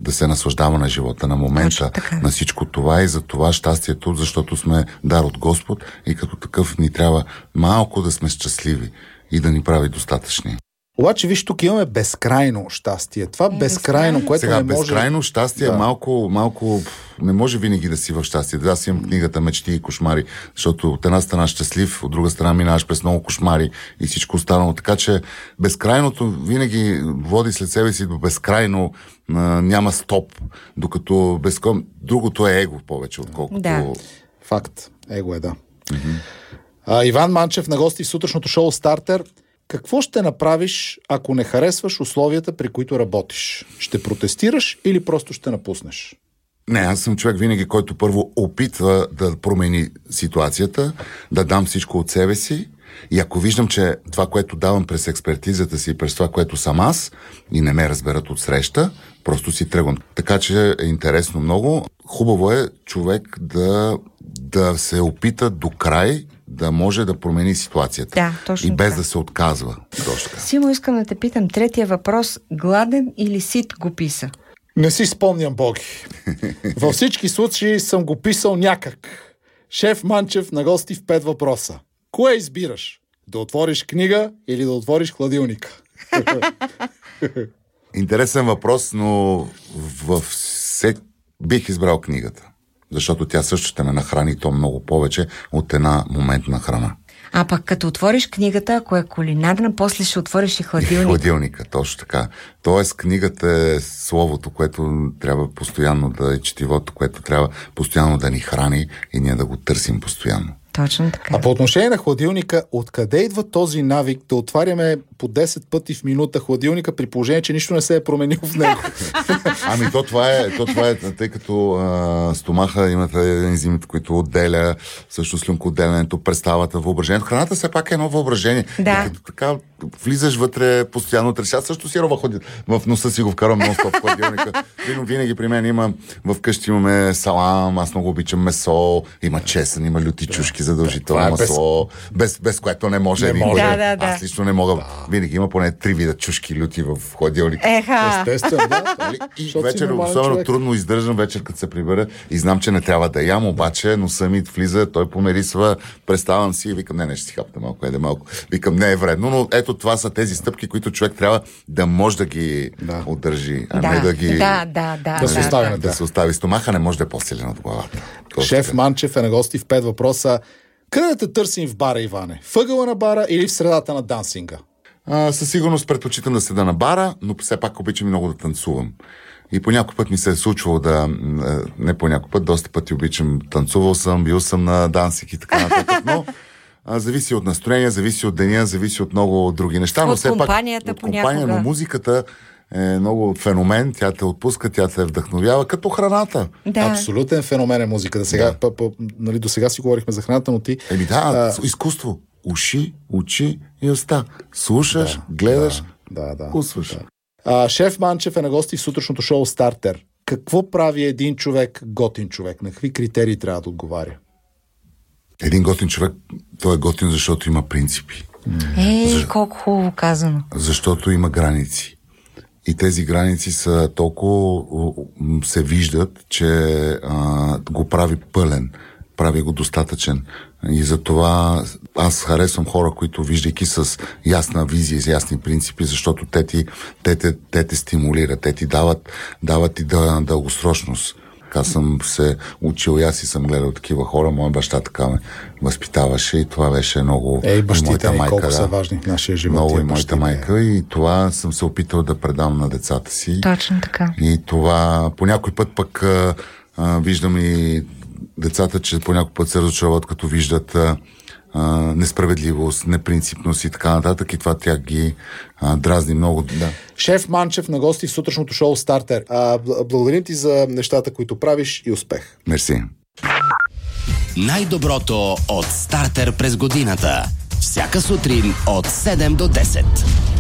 да се наслаждава на живота, на момента, на всичко това и за това щастието, защото сме дар от Господ и като такъв ни трябва малко да сме щастливи и да ни прави достатъчни. Обаче, виж, тук имаме безкрайно щастие. Това безкрайно, което сега, не може... безкрайно щастие малко не може винаги да си в щастие. Да, аз имам книгата Мечти и кошмари, защото от една страна щастлив, от друга страна минаваш през много кошмари и всичко останало. Така че безкрайното винаги води след себе си до безкрайно, няма стоп, докато другото е его повече, отколкото... Да. Факт. Его е, да. Иван Манчев на гости в сутрешното шоу Стартер. Какво ще направиш, ако не харесваш условията, при които работиш? Ще протестираш или просто ще напуснеш? Не, аз съм човек винаги, който първо опитва да промени ситуацията, да дам всичко от себе си и ако виждам, че това, което давам през експертизата си и през това, което съм аз и не ме разберат от среща, просто си тръгвам. Така че е интересно много. Хубаво е човек да се опита до край да може да промени ситуацията. Да, точно и без така. да се отказва. Симо, искам да те питам, третия въпрос. Гладен или сит го писа? Не си спомням, Боги. Във всички случаи съм го писал някак. Шеф Манчев на гости в 5 въпроса. Кое избираш? Да отвориш книга или да отвориш хладилника? Интересен въпрос, но бих избрал книгата. Защото тя също ще ме нахрани то много повече от една моментна храна. А пък като отвориш книгата, ако е кулинарна, после ще отвориш и хладилника. Хладилника, точно така. Тоест книгата е словото, което трябва постоянно да е четивото, което трябва постоянно да ни храни и ние да го търсим постоянно. Точно така. А по отношение на хладилника, откъде идва този навик да отваряме по 10 пъти в минута хладилника, при положение, че нищо не се е променило в него? Ами това е, тъй като стомаха имате ензимите, които отделя, също слюнкоотделянето, представата, въображението. Храната все пак е едно въображение. Да. И като така влизаш вътре постоянно. Аз също сирова в носа си го вкарам нон-стоп в хладилника. Винаги при мен има, вкъщи имаме салам, аз много обичам месо, има чесън, има люти чушки, задължително масло, без което не може. Да. Аз лично не мога. Винаги има поне 3 вида чушки люти в хладилника. Естествено, да. И вечер особено трудно издържам вечер, като се прибера и знам, че не трябва да ям, обаче носа ми влиза, той померисва, представям си и викам, не ще си хапна малко, малко. Викам, не е вредно, но ето това са тези стъпки, които човек трябва да може да ги удържи, а не да ги... Да се остави. Стомаха не може да е по-силен от главата. Шеф Манчев е на гости в 5 въпроса. Къде да те търсим в бара, Иване? Въгъла на бара или в средата на дансинга? Със сигурност предпочитам да седа на бара, но все пак обичам много да танцувам. И по някой път ми се е случвало не по някой път, доста пъти обичам, танцувал съм, бил съм на дансик и така нататък, но зависи от настроение, зависи от деня, зависи от много други неща. От компанията понякога. Но музиката е много феномен, тя те отпуска, тя те вдъхновява, като храната. Да. Абсолютен феномен е музиката. Сега, нали, до сега си говорихме за храната, но ти... изкуство. Уши, очи и уста. Слушаш, гледаш, вкусваш. Шеф Манчев е на гости в сутрешното шоу Стартер. Какво прави един човек готин човек? На какви критерии трябва да отговаря? Един готин човек, той е готин, защото има принципи. Колко хубаво казано. Защото има граници. И тези граници са толкова се виждат, че го прави пълен, прави го достатъчен. И затова аз харесвам хора, които виждайки с ясна визия, с ясни принципи, защото те те стимулират, те ти дават и дългосрочност. Аз съм се учил и аз и съм гледал такива хора. Моя баща така ме възпитаваше и това беше много... бащите ни колко са важни в нашия живот. Много и моята майка и това съм се опитал да предам на децата си. Точно така. И това по някой път пък виждам и децата, че по някой път се разочароват, като виждат несправедливост, непринципност и така нататък и това тях ги дразни много. Да. Шеф Манчев на гости в сутрешното шоу Стартер. Благодарим ти за нещата, които правиш и успех. Мерси. Най-доброто от Стартер през годината. Всяка сутрин от 7 до 10.